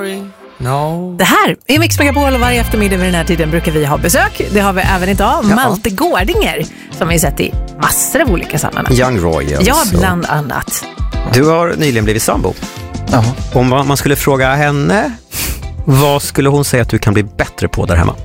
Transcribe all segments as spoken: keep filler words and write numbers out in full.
sorry. No. Det här är Mix Megapol och varje eftermiddag vid den här tiden brukar vi ha besök. Det har vi även idag. Ja. Malte Gårdinger som vi sett i massor av olika sammanhang. Young Royals. Ja, bland annat. Du har nyligen blivit sambo. Jaha. Om man skulle fråga henne, vad skulle hon säga att du kan bli bättre på där hemma?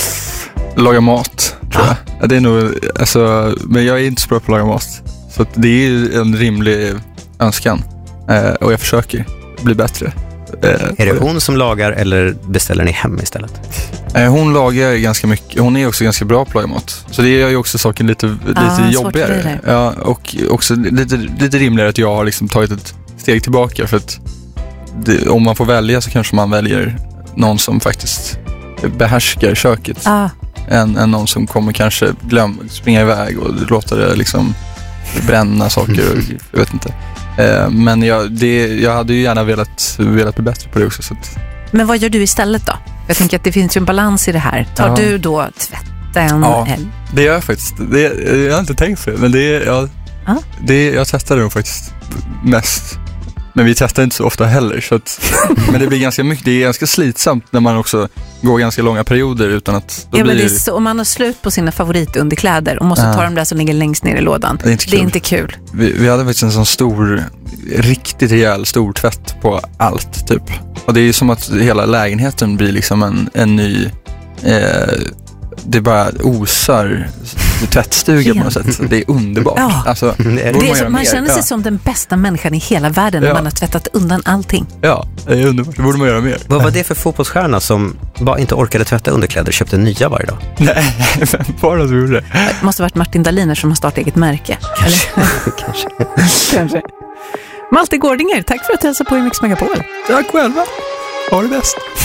Laga mat, tror ah. jag. Det är nog, alltså, men jag är inte så bra på att laga mat. Så att det är en rimlig önskan. Eh, och jag försöker bli bättre. Eh, är det hon som lagar eller beställer ni hem istället? Eh, hon lagar ganska mycket. Hon är också ganska bra på att laga mat. Så det gör ju också saken lite, lite ah, jobbigare. Ja, och också lite, lite rimligare att jag har liksom tagit ett steg tillbaka. För att det, om man får välja så kanske man väljer någon som faktiskt behärskar köket. Ah. Än, än någon som kommer kanske glöm, springa iväg och låta det liksom bränna saker. Och, jag vet inte. Eh, men jag, det, jag hade ju gärna velat, velat bli bättre på det också. Så att... Men vad gör du istället då? Jag tänker att det finns ju en balans i det här. Tar ja. du då tvätten? Ja, det gör jag faktiskt. Det, jag har inte tänkt på det, men det, jag, ah. det, jag testar det nog faktiskt mest. Men vi testar inte så ofta heller. Så att, men det blir ganska mycket, det är ganska slitsamt när man också går ganska långa perioder utan att... Då ja, blir... men det är så, om man har slut på sina favoritunderkläder och måste ja. ta dem där som ligger längst ner i lådan. Det är inte kul. Det är inte kul. Vi, vi hade faktiskt en sån stor, riktigt rejäl stor tvätt på allt typ. Och det är ju som att hela lägenheten blir liksom en, en ny... Eh, det bara osar tvättstuga på något sätt. Det är underbart. Ja. Alltså, det är man så, man känner sig ja. som den bästa människan i hela världen när ja. man har tvättat undan allting. Ja, det är underbart. Det borde man göra mer. Vad var det för fotbollsstjärna som bara inte orkade tvätta underkläder och köpte nya varje dag? Nej, vem var det som gjorde det? Det måste ha varit Martin Dahliner som har startat eget märke. Kanske. Kanske. Kanske. Malte Gårdinger, tack för att du hälsade på i Mix Megapol. Tack själva. Ha det bäst.